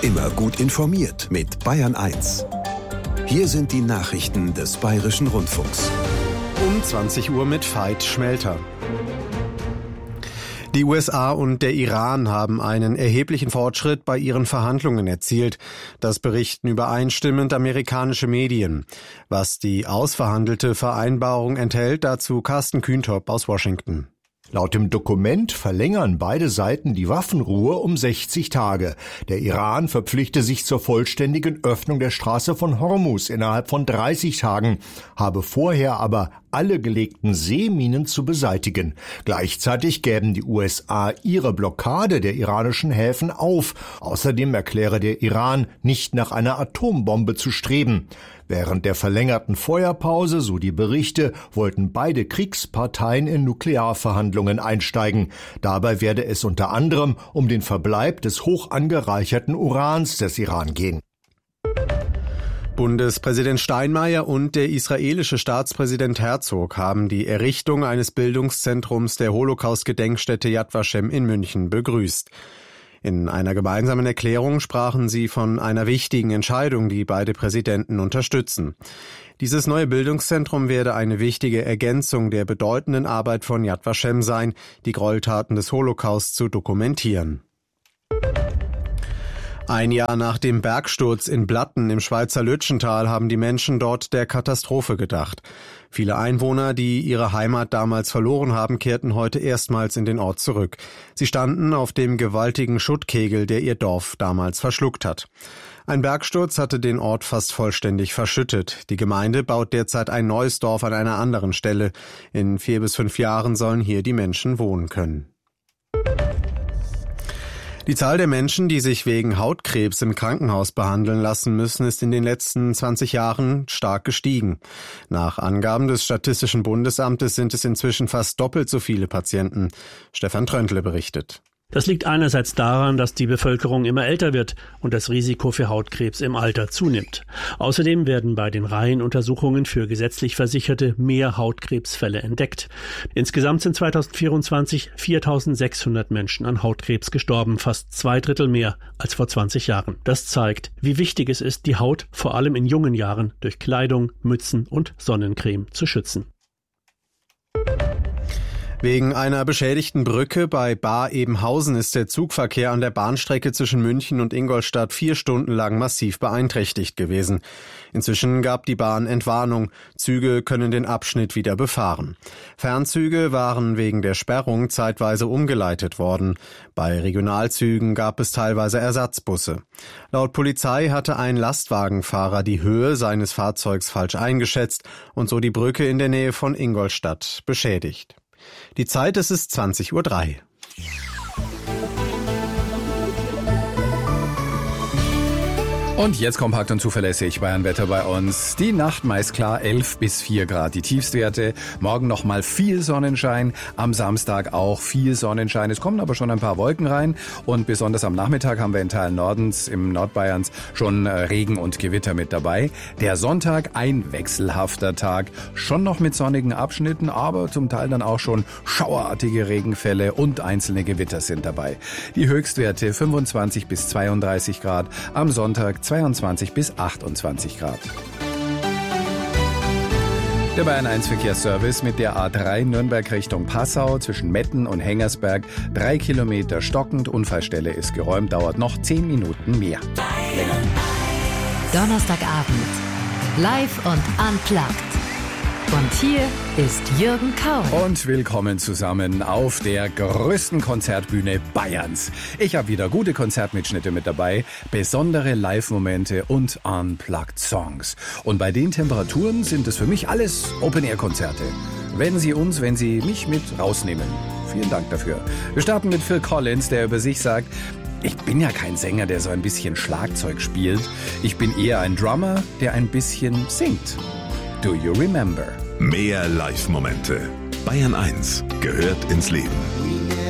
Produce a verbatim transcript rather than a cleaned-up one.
Immer gut informiert mit Bayern eins. Hier sind die Nachrichten des Bayerischen Rundfunks. Um zwanzig Uhr mit Veit Schmelter. Die U S A und der Iran haben einen erheblichen Fortschritt bei ihren Verhandlungen erzielt. Das berichten übereinstimmend amerikanische Medien. Was die ausverhandelte Vereinbarung enthält, dazu Carsten Kühntop aus Washington. Laut dem Dokument verlängern beide Seiten die Waffenruhe um sechzig Tage. Der Iran verpflichte sich zur vollständigen Öffnung der Straße von Hormuz innerhalb von dreißig Tagen, habe vorher aber alle gelegten Seeminen zu beseitigen. Gleichzeitig gäben die U S A ihre Blockade der iranischen Häfen auf. Außerdem erkläre der Iran, nicht nach einer Atombombe zu streben. Während der verlängerten Feuerpause, so die Berichte, wollten beide Kriegsparteien in Nuklearverhandlungen einsteigen. Dabei werde es unter anderem um den Verbleib des hoch angereicherten Urans des Iran gehen. Bundespräsident Steinmeier und der israelische Staatspräsident Herzog haben die Errichtung eines Bildungszentrums der Holocaust-Gedenkstätte Yad Vashem in München begrüßt. In einer gemeinsamen Erklärung sprachen sie von einer wichtigen Entscheidung, die beide Präsidenten unterstützen. Dieses neue Bildungszentrum werde eine wichtige Ergänzung der bedeutenden Arbeit von Yad Vashem sein, die Gräueltaten des Holocaust zu dokumentieren. Ein Jahr nach dem Bergsturz in Blatten im Schweizer Lütschental haben die Menschen dort der Katastrophe gedacht. Viele Einwohner, die ihre Heimat damals verloren haben, kehrten heute erstmals in den Ort zurück. Sie standen auf dem gewaltigen Schuttkegel, der ihr Dorf damals verschluckt hat. Ein Bergsturz hatte den Ort fast vollständig verschüttet. Die Gemeinde baut derzeit ein neues Dorf an einer anderen Stelle. In vier bis fünf Jahren sollen hier die Menschen wohnen können. Die Zahl der Menschen, die sich wegen Hautkrebs im Krankenhaus behandeln lassen müssen, ist in den letzten zwanzig Jahren stark gestiegen. Nach Angaben des Statistischen Bundesamtes sind es inzwischen fast doppelt so viele Patienten. Stefan Tröntle berichtet. Das liegt einerseits daran, dass die Bevölkerung immer älter wird und das Risiko für Hautkrebs im Alter zunimmt. Außerdem werden bei den Reihenuntersuchungen für gesetzlich Versicherte mehr Hautkrebsfälle entdeckt. Insgesamt sind zweitausendvierundzwanzig viertausendsechshundert Menschen an Hautkrebs gestorben, fast zwei Drittel mehr als vor zwanzig Jahren. Das zeigt, wie wichtig es ist, die Haut vor allem in jungen Jahren durch Kleidung, Mützen und Sonnencreme zu schützen. Wegen einer beschädigten Brücke bei Baar-Ebenhausen ist der Zugverkehr an der Bahnstrecke zwischen München und Ingolstadt vier Stunden lang massiv beeinträchtigt gewesen. Inzwischen gab die Bahn Entwarnung. Züge können den Abschnitt wieder befahren. Fernzüge waren wegen der Sperrung zeitweise umgeleitet worden. Bei Regionalzügen gab es teilweise Ersatzbusse. Laut Polizei hatte ein Lastwagenfahrer die Höhe seines Fahrzeugs falsch eingeschätzt und so die Brücke in der Nähe von Ingolstadt beschädigt. Die Zeit, es ist zwanzig Uhr drei. Und jetzt kompakt und zuverlässig Bayernwetter bei uns. Die Nacht meist klar, elf bis vier Grad die Tiefstwerte. Morgen nochmal viel Sonnenschein, am Samstag auch viel Sonnenschein. Es kommen aber schon ein paar Wolken rein und besonders am Nachmittag haben wir in Teilen Nordens, im Nordbayerns schon Regen und Gewitter mit dabei. Der Sonntag ein wechselhafter Tag, schon noch mit sonnigen Abschnitten, aber zum Teil dann auch schon schauerartige Regenfälle und einzelne Gewitter sind dabei. Die Höchstwerte fünfundzwanzig bis zweiunddreißig Grad, am Sonntag zweiundzwanzig bis achtundzwanzig Grad. Der Bayern eins Verkehrsservice mit der A drei Nürnberg Richtung Passau zwischen Metten und Hengersberg. Drei Kilometer stockend, Unfallstelle ist geräumt, dauert noch zehn Minuten mehr. Länger. Donnerstagabend. Live und unplugged. Und hier ist Jürgen Kaul. Und willkommen zusammen auf der größten Konzertbühne Bayerns. Ich habe wieder gute Konzertmitschnitte mit dabei, besondere Live-Momente und Unplugged-Songs. Und bei den Temperaturen sind es für mich alles Open-Air-Konzerte. Wenn Sie uns, wenn Sie mich mit rausnehmen. Vielen Dank dafür. Wir starten mit Phil Collins, der über sich sagt: Ich bin ja kein Sänger, der so ein bisschen Schlagzeug spielt. Ich bin eher ein Drummer, der ein bisschen singt. Do you remember? Mehr Live-Momente. Bayern eins gehört ins Leben.